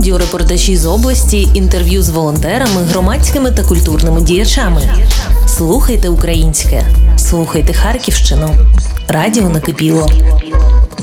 аудіорепортажі з області, інтерв'ю з волонтерами, громадськими та культурними діячами. Слухайте українське, слухайте Харківщину. Радіо Накипіло.